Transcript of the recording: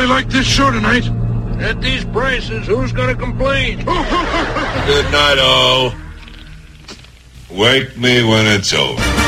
really like this show tonight. At these prices, who's gonna complain? Good night, all. Wake me when it's over.